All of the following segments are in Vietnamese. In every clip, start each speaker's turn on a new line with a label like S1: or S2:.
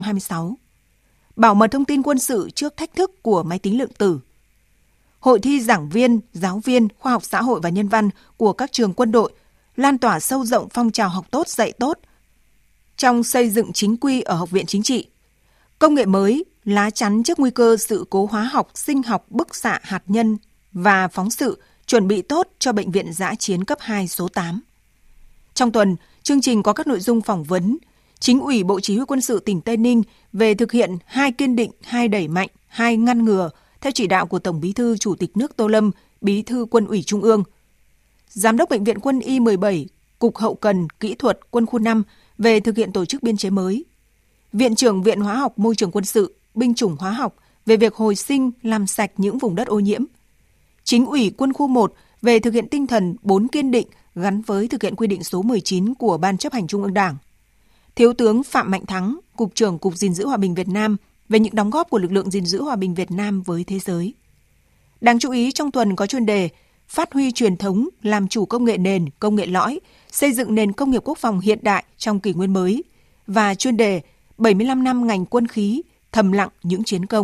S1: 26. Bảo mật thông tin quân sự trước thách thức của máy tính lượng tử. Hội thi giảng viên, giáo viên, khoa học xã hội và nhân văn của các trường quân đội lan tỏa sâu rộng phong trào học tốt dạy tốt trong xây dựng chính quy ở Học viện Chính trị. Công nghệ mới, lá chắn trước nguy cơ sự cố hóa học, sinh học, bức xạ hạt nhân và phóng sự, chuẩn bị tốt cho Bệnh viện Dã chiến cấp 2 số 8. Trong tuần, chương trình có các nội dung phỏng vấn Chính ủy Bộ Chỉ huy Quân sự tỉnh Tây Ninh về thực hiện 2 kiên định, 2 đẩy mạnh, 2 ngăn ngừa theo chỉ đạo của Tổng Bí thư Chủ tịch nước Tô Lâm, Bí thư Quân ủy Trung ương. Giám đốc Bệnh viện Quân y 17, Cục Hậu cần Kỹ thuật Quân khu 5 về thực hiện tổ chức biên chế mới. Viện trưởng Viện Hóa học Môi trường Quân sự, Binh chủng Hóa học về việc hồi sinh, làm sạch những vùng đất ô nhiễm. Chính ủy Quân khu 1 về thực hiện tinh thần 4 kiên định gắn với thực hiện quy định số 19 của Ban Chấp hành Trung ương Đảng. Thiếu tướng Phạm Mạnh Thắng, Cục trưởng Cục Gìn giữ Hòa bình Việt Nam về những đóng góp của lực lượng gìn giữ hòa bình Việt Nam với thế giới. Đáng chú ý trong tuần có chuyên đề Phát huy truyền thống, làm chủ công nghệ nền, công nghệ lõi, xây dựng nền công nghiệp quốc phòng hiện đại trong kỷ nguyên mới và chuyên đề 75 năm ngành quân khí, thầm lặng những chiến công.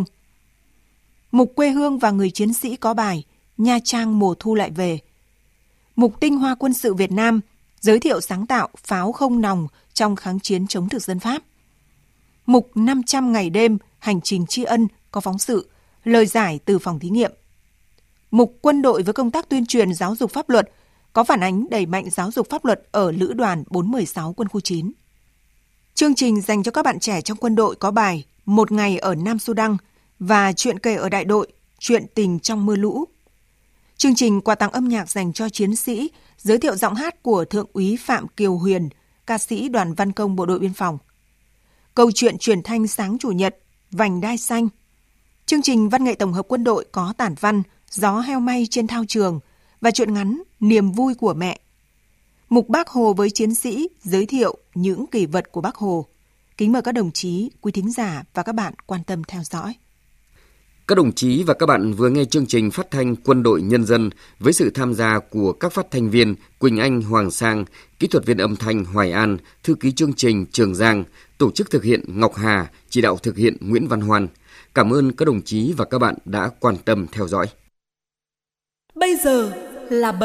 S1: Mục Quê hương và người chiến sĩ có bài Nha Trang mùa thu lại về. Mục Tinh hoa quân sự Việt Nam giới thiệu sáng tạo pháo không nòng trong kháng chiến chống thực dân Pháp. Mục 500 ngày đêm hành trình tri ân có phóng sự lời giải từ phòng thí nghiệm. Mục Quân đội với công tác tuyên truyền giáo dục pháp luật có phản ánh đẩy mạnh giáo dục pháp luật ở Lữ đoàn 416 Quân khu 9. Chương trình dành cho các bạn trẻ trong quân đội có bài Một ngày ở Nam Sudan và Chuyện kể ở đại đội, Chuyện tình trong mưa lũ. Chương trình quà tặng âm nhạc dành cho chiến sĩ giới thiệu giọng hát của Thượng úy Phạm Kiều Huyền, ca sĩ Đoàn Văn Công Bộ đội Biên phòng. Câu chuyện truyền thanh sáng Chủ nhật, Vành đai xanh. Chương trình văn nghệ tổng hợp quân đội có tản văn Gió heo may trên thao trường và truyện ngắn Niềm vui của mẹ. Mục Bác Hồ với chiến sĩ giới thiệu những kỷ vật của Bác Hồ. Kính mời các đồng chí, quý thính giả và các bạn quan tâm theo dõi.
S2: Các đồng chí và các bạn vừa nghe chương trình phát thanh Quân đội Nhân dân với sự tham gia của các phát thanh viên Quỳnh Anh, Hoàng Sang, kỹ thuật viên âm thanh Hoài An, thư ký chương trình Trường Giang, tổ chức thực hiện Ngọc Hà, chỉ đạo thực hiện Nguyễn Văn Hoan. Cảm ơn các đồng chí và các bạn đã quan tâm theo dõi.
S3: Bây giờ là